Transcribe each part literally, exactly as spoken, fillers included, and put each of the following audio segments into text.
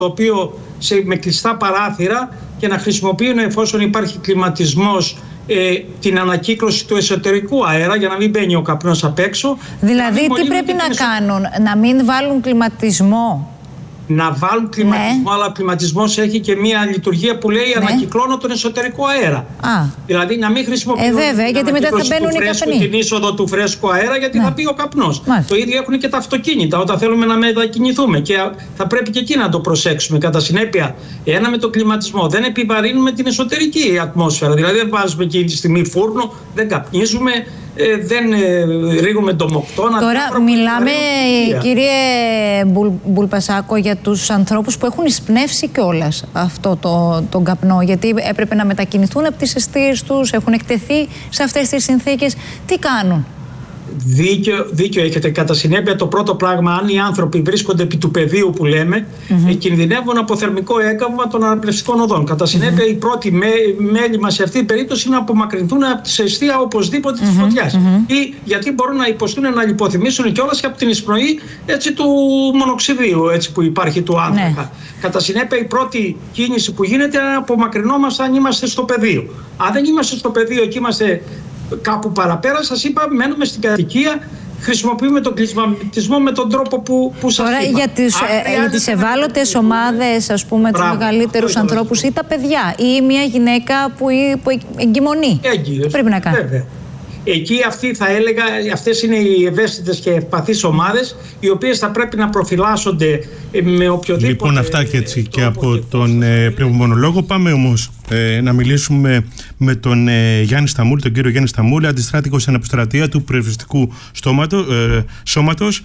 οποίο σε, με κλειστά παράθυρα και να χρησιμοποιούν, εφόσον υπάρχει κλιματισμός, ε, την ανακύκλωση του εσωτερικού αέρα για να μην μπαίνει ο καπνός απ' έξω. Δηλαδή τι πρέπει να εσω... κάνουν, να μην βάλουν κλιματισμό? Να βάλουν κλιματισμό, ναι. Αλλά ο κλιματισμός έχει και μια λειτουργία που λέει, ναι, ανακυκλώνω τον εσωτερικό αέρα. Α. Δηλαδή να μην χρησιμοποιούν ε, βέβαια, την γιατί μετά θα μπαίνουν οι καπνοί. Την είσοδο του φρέσκου αέρα, γιατί, ναι, θα πει ο καπνός. Μάλιστα. Το ίδιο έχουν και τα αυτοκίνητα όταν θέλουμε να μετακινηθούμε. Και θα πρέπει και εκεί να το προσέξουμε. Κατά συνέπεια, ένα με τον κλιματισμό δεν επιβαρύνουμε την εσωτερική ατμόσφαιρα. Δηλαδή δεν βάζουμε εκείνη τη στιγμή φούρνο, δεν καπνίζουμε. Ε, δεν ε, ρίγουμε ντομοκτώνα. Τώρα μιλάμε, κύριε Μπουλ, Μπουλπασάκο, για τους ανθρώπους που έχουν εισπνεύσει κιόλας αυτό το, τον καπνό, γιατί έπρεπε να μετακινηθούν από τις εστίες τους, έχουν εκτεθεί σε αυτές τις συνθήκες. Τι κάνουν? Δίκιο, δίκιο έχετε. Κατά συνέπεια, το πρώτο πράγμα, αν οι άνθρωποι βρίσκονται επί του πεδίου που λέμε, mm-hmm. κινδυνεύουν από θερμικό έκαυμα των αναπνευστικών οδών. Κατά συνέπεια, mm-hmm. η πρώτη μέ, μέλη μας σε αυτή την περίπτωση είναι να απομακρυνθούν από τη αιστεία οπωσδήποτε mm-hmm. της φωτιάς. Mm-hmm. Ή γιατί μπορούν να υποστούν να λιποθυμήσουν κιόλας και από την εισπνοή, έτσι, του μονοξιδίου, έτσι, που υπάρχει του άνθρακα. Mm-hmm. Κατά συνέπεια, η πρώτη κίνηση που γίνεται είναι να απομακρυνόμαστε αν είμαστε στο πεδίο. Αν δεν είμαστε στο πεδίο και είμαστε κάπου παραπέρα, σας είπα, μένουμε στην κατοικία, χρησιμοποιούμε τον κλιματισμό με τον τρόπο που, που σας Τώρα, είπα. για τις, ε, για τις ευάλωτες ομάδες, ας πούμε, τους μεγαλύτερους ανθρώπους ή τα παιδιά ή μια γυναίκα που, που εγκυμονεί, τι πρέπει να κάνει? Βέβαια. Εκεί αυτοί θα έλεγα, αυτές είναι οι ευαίσθητες και ευπαθείς ομάδες, οι οποίες θα πρέπει να προφυλάσσονται με οποιοδήποτε... Λοιπόν, αυτά και έτσι και από τον ε, πνευμονολόγο. Πάμε όμως ε, να μιλήσουμε με τον ε, Γιάννη Σταμούλη, τον κύριο Γιάννη Σταμούλη, αντιστράτηγο στην αποστρατεία του Πυροσβεστικού ε, Σώματος.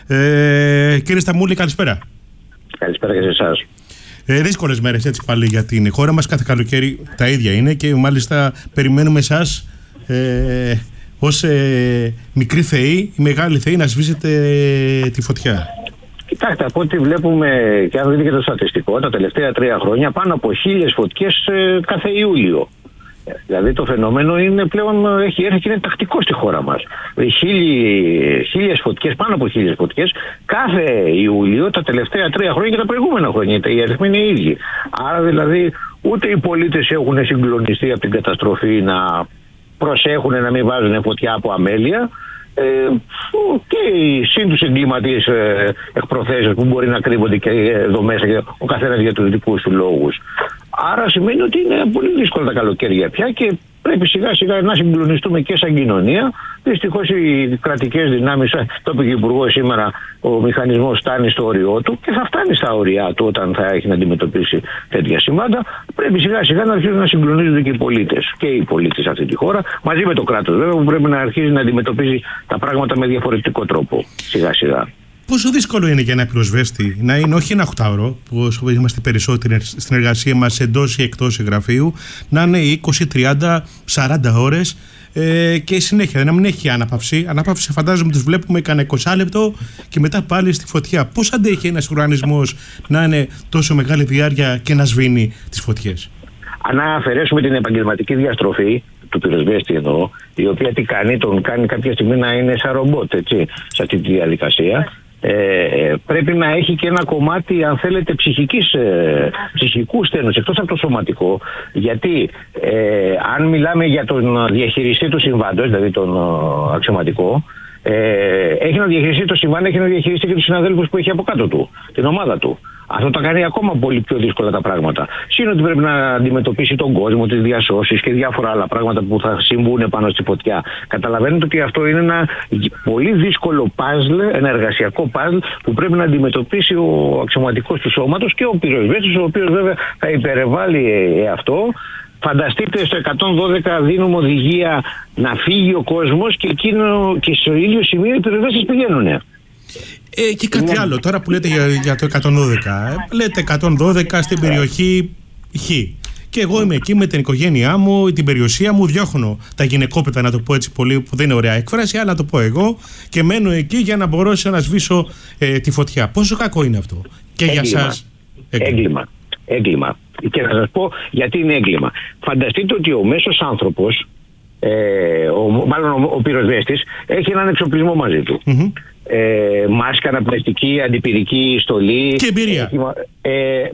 Ε, κύριε Σταμούλη, καλησπέρα. Καλησπέρα και σε εσάς. Ε, δύσκολες μέρες έτσι πάλι για την χώρα μας. Κάθε καλοκαίρι τα ίδια είναι και μάλιστα περιμένουμε εσάς Ε, ως ε, μικρή θεή, η μεγάλη θεή, να σβήσετε ε, τη φωτιά. Κοιτάξτε, από ό,τι βλέπουμε και αν δείτε και το στατιστικό, τα τελευταία τρία χρόνια πάνω από χίλιες φωτιές ε, κάθε Ιούλιο. Δηλαδή το φαινόμενο είναι πλέον, έχει έρθει και είναι τακτικό στη χώρα μας. Χίλιες, χίλιες φωτιές, πάνω από χίλιες φωτιές κάθε Ιούλιο τα τελευταία τρία χρόνια και τα προηγούμενα χρόνια. Οι αριθμοί είναι οι ίδιοι. Άρα δηλαδή ούτε οι πολίτες έχουν συγκλονιστεί από την καταστροφή να προσέχουν να μην βάζουν φωτιά από αμέλεια, ε, και οι σύν τους εγκληματίες ε, εκπροθέσεις που μπορεί να κρύβονται και εδώ μέσα και ο καθένας για τους δικούς του λόγους. Άρα σημαίνει ότι είναι πολύ δύσκολα τα καλοκαίρια πια και πρέπει σιγά σιγά να συγκλονιστούμε και σαν κοινωνία. Δυστυχώς οι κρατικές δυνάμεις, το είπε και ο Υπουργός σήμερα, ο μηχανισμός φτάνει στο όριό του και θα φτάνει στα όρια του όταν θα έχει να αντιμετωπίσει τέτοια συμβάντα. Πρέπει σιγά σιγά να αρχίσουν να συγκλονίζονται και οι πολίτες. Και οι πολίτες σε αυτή τη χώρα, μαζί με το κράτος βέβαια, που πρέπει να αρχίσει να αντιμετωπίζει τα πράγματα με διαφορετικό τρόπο. Σιγά σιγά. Πόσο δύσκολο είναι για ένα πυροσβέστη να είναι όχι ένα οχτάωρο, που είμαστε περισσότεροι στην εργασία μας εντός ή εκτός γραφείου, να είναι είκοσι, τριάντα, σαράντα ώρες ε, και συνέχεια να μην έχει ανάπαυση. Ανάπαυση φαντάζομαι τους βλέπουμε κανένα είκοσι λεπτό και μετά πάλι στη φωτιά. Πώς αντέχει ένας οργανισμός να είναι τόσο μεγάλη διάρκεια και να σβήνει τις φωτιές? Αν αφαιρέσουμε την επαγγελματική διαστροφή του πυροσβέστη εννοώ, η οποία τι κάνει, τον κάνει κάποια στιγμή να είναι σαν ρομπότ, έτσι, σε αυτή τη διαδικασία. Ε, πρέπει να έχει και ένα κομμάτι, αν θέλετε, ψυχικής, ε, ψυχικού στένους εκτός από το σωματικό, γιατί ε, αν μιλάμε για τον διαχειριστή του συμβάντος, δηλαδή τον ε, αξιωματικό, ε, έχει να διαχειριστεί το συμβάν, έχει να διαχειριστεί και τους συναδέλφους που έχει από κάτω του, την ομάδα του. Αυτό τα κάνει ακόμα πολύ πιο δύσκολα τα πράγματα. Συν ότι πρέπει να αντιμετωπίσει τον κόσμο, τις διασώσεις και διάφορα άλλα πράγματα που θα συμβούν πάνω στη φωτιά. Καταλαβαίνετε ότι αυτό είναι ένα πολύ δύσκολο παζλ, ένα εργασιακό παζλ που πρέπει να αντιμετωπίσει ο αξιωματικός του σώματος και ο πυροσβέστης, ο οποίος βέβαια θα υπερεβάλλει αυτό. Φανταστείτε, στο εκατόν δώδεκα δίνουμε οδηγία να φύγει ο κόσμος και, εκείνο, και στο ίδιο σημείο οι πυροσβέστες πηγαίνουν. Ε, και κάτι ναι. άλλο, τώρα που λέτε για, για το εκατόν δώδεκα, ε, λέτε εκατόν δώδεκα στην περιοχή Χ. Και εγώ είμαι εκεί με την οικογένειά μου, την περιουσία μου, διώχνω τα γυναικόπαιδα, να το πω έτσι πολύ, που δεν είναι ωραία έκφραση, αλλά να το πω εγώ, και μένω εκεί για να μπορέσω να σβήσω ε, τη φωτιά. Πόσο κακό είναι αυτό και έγκλημα. Για σας? Έγκλημα. έγκλημα. Έγκλημα. Και να σας πω γιατί είναι έγκλημα. Φανταστείτε ότι ο μέσος άνθρωπος, ε, ο, μάλλον ο, ο πυροσβέστης, έχει έναν εξοπλισμό μαζί του. Mm-hmm. Ε, μάσκα, αναπνευστική, αντιπυρική, στολή. Και εμπειρία. Ε,